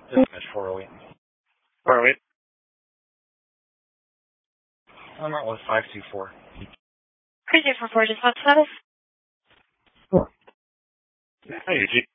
Dispatch 408. 408. I'm out with 524. Cruiser 44, just what status? Hey, Eugene.